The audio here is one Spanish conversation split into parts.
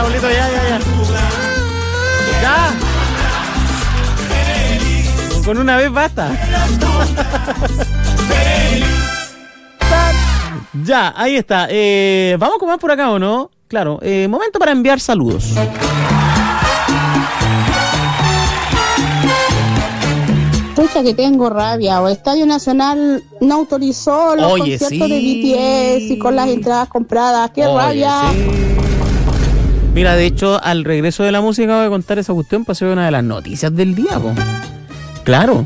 Pablito, ya. Ya. Con una vez basta. Ya, ahí está. Vamos con más por acá, ¿o no? Claro, momento para enviar saludos. Pucha que tengo rabia, o Estadio Nacional no autorizó los conciertos de BTS y con las entradas compradas, qué rabia. Sí. Mira, de hecho, al regreso de la música voy a contar esa cuestión, pasó una de las noticias del día, po. Claro.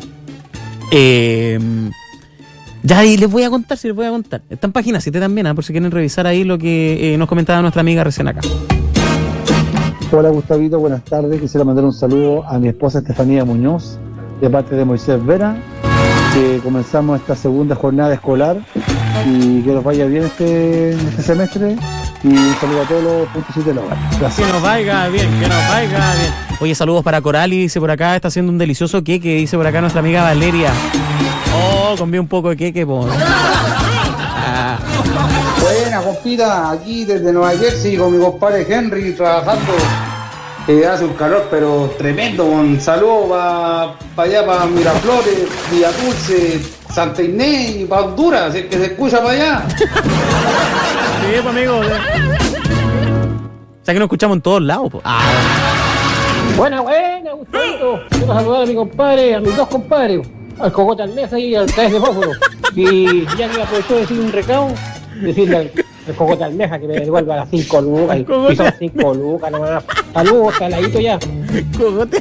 Ya ahí les voy a contar, Está en página 7 también, por si quieren revisar ahí lo que nos comentaba nuestra amiga recién acá. Hola Gustavito, buenas tardes. Quisiera mandar un saludo a mi esposa Estefanía Muñoz, de parte de Moisés Vera, que comenzamos esta segunda jornada escolar y que nos vaya bien este semestre. Y un saludo a todos los puntos del hogar. Gracias. Que nos vaya bien. Oye, saludos para Corali, dice por acá, está haciendo un delicioso queque, dice por acá nuestra amiga Valeria. Comí un poco de queque, po. Buena, compita, aquí desde Nueva Jersey con mi compadre Henry trabajando. Hace un calor pero tremendo. Un saludo para allá, para Miraflores, Villa Dulce, Santa Inés y para Honduras, que se escucha para allá. Sí, pues amigo. O sea que nos escuchamos en todos lados, po. Buena, Gustavito. Quiero saludar a mi compadre, a mis dos compadres, al Cogote Almesa y al Caes de Fósforo. Y ya que aprovechó de decir un recado, decirle al Cogote Almeja que me devuelva las 5 lucas. Y son 5 lucas nomás. Saludos, caladito ya. Cogote.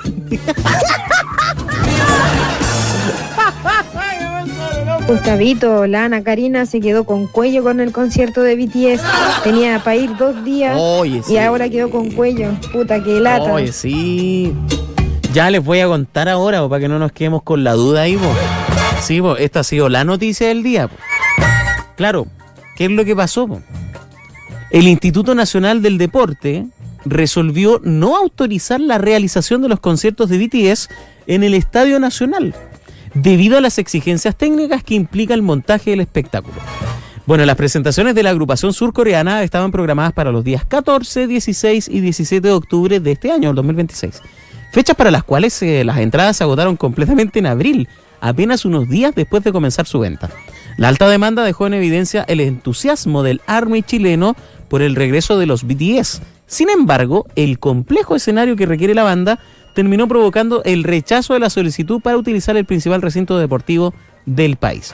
Gustavito, la Ana Karina se quedó con cuello con el concierto de BTS. Tenía para ir 2 días. Oye, sí. Y ahora quedó con cuello. Puta, que lata. Oye, sí. Ya les voy a contar ahora, para que no nos quedemos con la duda ahí, po. Sí, po, esta ha sido la noticia del día, po. Claro, ¿qué es lo que pasó, po? El Instituto Nacional del Deporte resolvió no autorizar la realización de los conciertos de BTS en el Estadio Nacional, debido a las exigencias técnicas que implica el montaje del espectáculo. Bueno, las presentaciones de la agrupación surcoreana estaban programadas para los días 14, 16 y 17 de octubre de este año, el 2026. Fechas para las cuales las entradas se agotaron completamente en abril, apenas unos días después de comenzar su venta. La alta demanda dejó en evidencia el entusiasmo del ARMY chileno por el regreso de los BTS. Sin embargo, el complejo escenario que requiere la banda terminó provocando el rechazo de la solicitud para utilizar el principal recinto deportivo del país.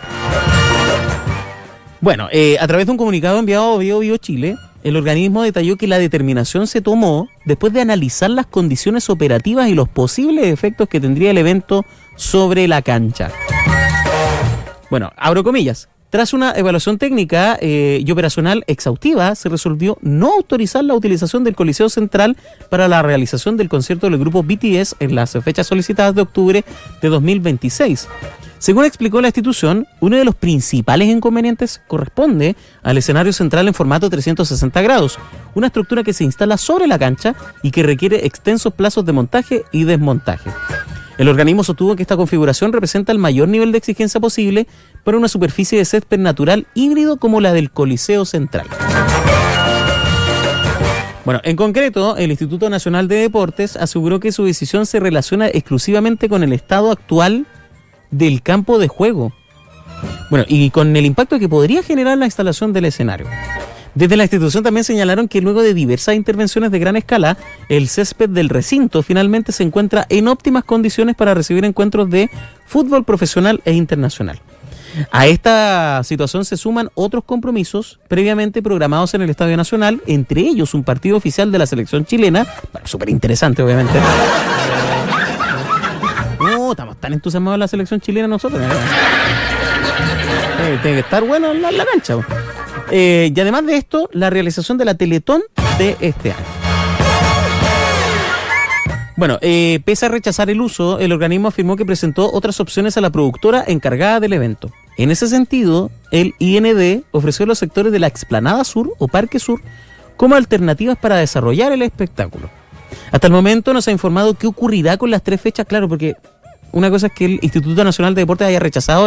Bueno, a través de un comunicado enviado a Bio Chile, el organismo detalló que la determinación se tomó después de analizar las condiciones operativas y los posibles efectos que tendría el evento sobre la cancha. Bueno, abro comillas. Tras una evaluación técnica y operacional exhaustiva, se resolvió no autorizar la utilización del Coliseo Central para la realización del concierto del grupo BTS en las fechas solicitadas de octubre de 2026. Según explicó la institución, uno de los principales inconvenientes corresponde al escenario central en formato 360 grados, una estructura que se instala sobre la cancha y que requiere extensos plazos de montaje y desmontaje. El organismo sostuvo que esta configuración representa el mayor nivel de exigencia posible para una superficie de césped natural híbrido como la del Coliseo Central. Bueno, en concreto, el Instituto Nacional de Deportes aseguró que su decisión se relaciona exclusivamente con el estado actual del campo de juego. Bueno, y con el impacto que podría generar la instalación del escenario. Desde la institución también señalaron que luego de diversas intervenciones de gran escala, el césped del recinto finalmente se encuentra en óptimas condiciones para recibir encuentros de fútbol profesional e internacional. A esta situación se suman otros compromisos previamente programados en el Estadio Nacional, entre ellos un partido oficial de la selección chilena, bueno, súper interesante obviamente. No, estamos tan entusiasmados en la selección chilena nosotros. Tiene que estar bueno en la cancha. Y además de esto, la realización de la Teletón de este año. Bueno, pese a rechazar el uso, el organismo afirmó que presentó otras opciones a la productora encargada del evento. En ese sentido, el IND ofreció los sectores de la Explanada Sur o Parque Sur como alternativas para desarrollar el espectáculo. Hasta el momento no se ha informado qué ocurrirá con las 3 fechas, claro, porque una cosa es que el Instituto Nacional de Deportes haya rechazado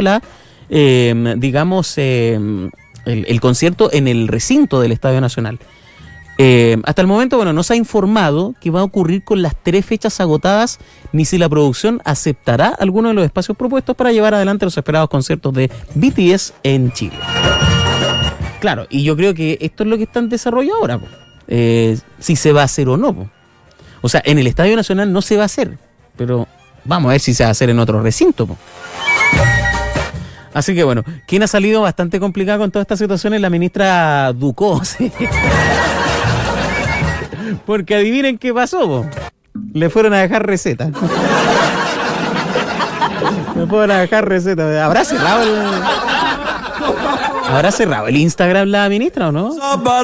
el concierto en el recinto del Estadio Nacional. Hasta el momento, no se ha informado qué va a ocurrir con las 3 fechas agotadas, ni si la producción aceptará alguno de los espacios propuestos para llevar adelante los esperados conciertos de BTS en Chile. Claro, y yo creo que esto es lo que está en desarrollo ahora, si se va a hacer o no. O sea, en el Estadio Nacional no se va a hacer, pero vamos a ver si se va a hacer en otro recinto. Así que quien ha salido bastante complicada con toda esta situación es la ministra Ducó. ¿Sí? Porque adivinen qué pasó, le fueron a dejar receta. ¿Habrá cerrado el Instagram la ministra o no?